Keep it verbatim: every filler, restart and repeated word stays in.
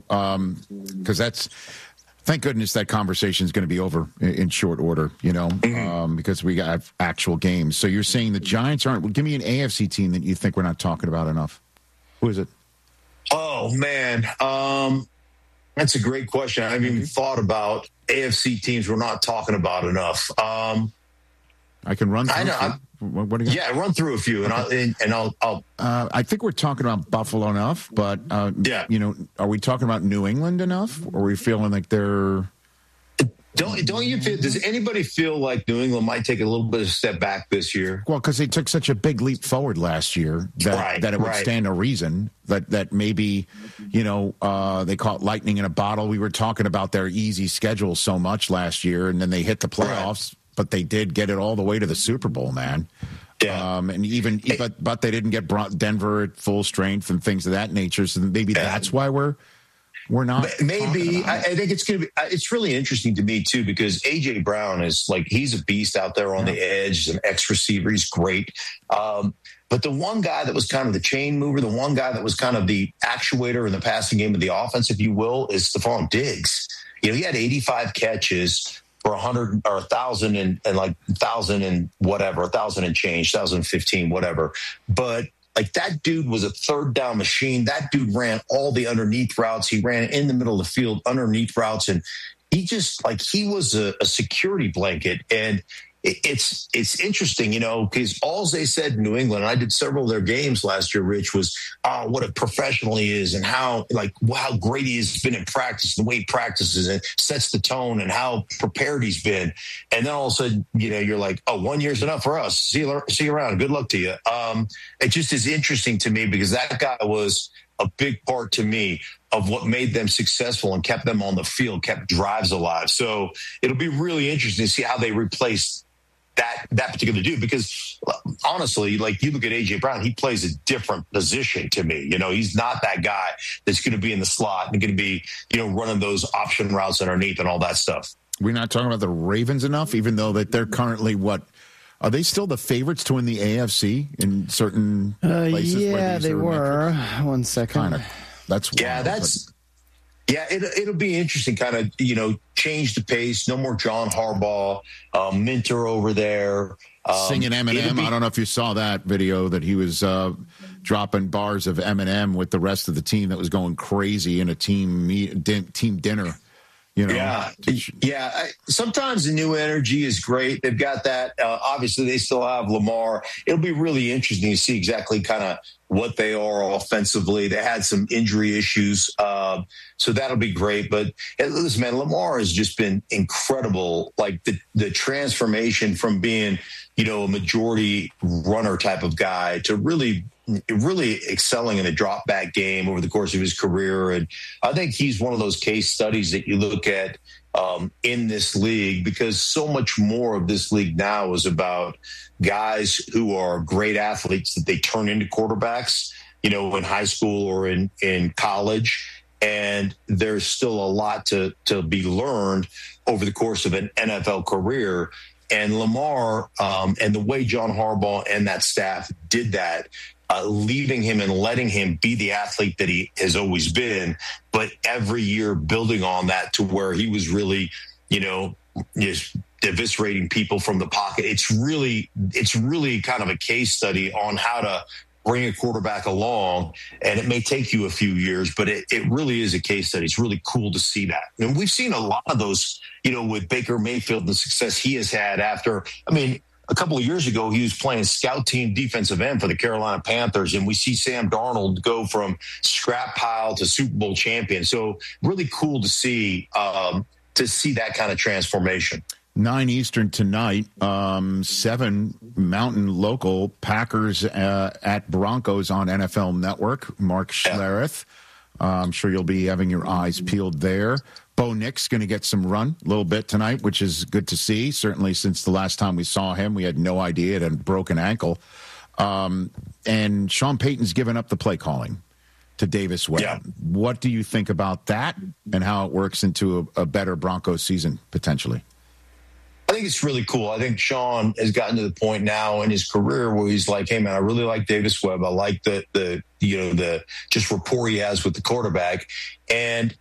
um, because that's. Thank goodness that conversation is going to be over in, in short order, you know, mm-hmm. um, because we have actual games. So you're saying the Giants aren't. Well, give me an A F C team that you think we're not talking about enough. Who is it? Oh, man. Um, that's a great question. I haven't even thought about A F C teams we're not talking about enough. Um, I can run through I know. What, what do you yeah, run through a few, and I'll. And, and I'll. I'll uh, I think we're talking about Buffalo enough, but uh, yeah, you know, are we talking about New England enough? Or are we feeling like they're? Don't don't you feel? Does anybody feel like New England might take a little bit of a step back this year? Well, because they took such a big leap forward last year that right, that it would right. stand to reason that that maybe, you know, uh, they caught lightning in a bottle. We were talking about their easy schedule so much last year, and then they hit the playoffs, right. but they did get it all the way to the Super Bowl, man. Yeah. Um, and even, hey. but but they didn't get Denver at full strength and things of that nature. So maybe yeah. that's why we're we're not. Maybe I, I think it's going to be. It's really interesting to me too because A J Brown is like he's a beast out there on yeah. the edge. He's an ex receiver. He's great. Um, but the one guy that was kind of the chain mover, the one guy that was kind of the actuator in the passing game of the offense, if you will, is Stephon Diggs. You know, he had eighty-five catches. For a hundred or a thousand and, and like thousand and whatever, a thousand and change, thousand fifteen, whatever. But like that dude was a third down machine. That dude ran all the underneath routes. He ran in the middle of the field, underneath routes. And he just like he was a, a security blanket. And it, it's it's interesting, you know, because all they said in New England, and I did several of their games last year, Rich, was oh, what a professional he is and how like how great he has been in practice, the way he practices and sets the tone and how prepared he's been. And then all of a sudden, you know, you're like, oh, one year's enough for us. See you, see you around. Good luck to you. Um, it just is interesting to me because that guy was a big part to me of what made them successful and kept them on the field, kept drives alive. So it'll be really interesting to see how they replace that that particular dude, because honestly, like you look at A J Brown, he plays a different position to me. You know, he's not that guy that's going to be in the slot and going to be, you know, running those option routes underneath and all that stuff. We're not talking about the Ravens enough, even though that they're currently what? Are they still the favorites to win the A F C in certain uh, places? Yeah, they were. Metrics? One second. Kind of. That's wild, yeah, that's. But... Yeah, it, it'll be interesting, kind of, you know, change the pace. No more John Harbaugh, um, Minter over there. Um, Singing Eminem. Be... I don't know if you saw that video that he was uh, dropping bars of Eminem with the rest of the team that was going crazy in a team meet, din- team dinner. You know? Yeah, yeah. I, sometimes the new energy is great. They've got that. Uh, obviously, they still have Lamar. It'll be really interesting to see exactly kind of what they are offensively. They had some injury issues, uh, so that'll be great. But listen, man, Lamar has just been incredible. Like the the transformation from being, you know, a majority runner type of guy to really. really excelling in a drop back game over the course of his career. And I think he's one of those case studies that you look at um, in this league, because so much more of this league now is about guys who are great athletes that they turn into quarterbacks, you know, in high school or in, in college. And there's still a lot to, to be learned over the course of an N F L career. And Lamar um, and the way John Harbaugh and that staff did that, Uh, leaving him and letting him be the athlete that he has always been, but every year building on that to where he was really, you know, just eviscerating people from the pocket. It's really, it's really kind of a case study on how to bring a quarterback along. And it may take you a few years, but it, it really is a case study. It's really cool to see that. And we've seen a lot of those, you know, with Baker Mayfield, the success he has had after, I mean, a couple of years ago, he was playing scout team defensive end for the Carolina Panthers, and we see Sam Darnold go from scrap pile to Super Bowl champion. So really cool to see um, to see that kind of transformation. Nine Eastern tonight, um, seven Mountain local. Packers uh, at Broncos on N F L Network. Mark Schlereth. Uh, I'm sure you'll be having your eyes peeled there. Bo Nix going to get some run a little bit tonight, which is good to see. Certainly since the last time we saw him, we had no idea it had a broken ankle. Um, and Sean Payton's given up the play calling to Davis Webb. Yeah. What do you think about that and how it works into a, a better Broncos season potentially? I think it's really cool. I think Sean has gotten to the point now in his career where he's like, hey, man, I really like Davis Webb. I like the, the you know, the just rapport he has with the quarterback. And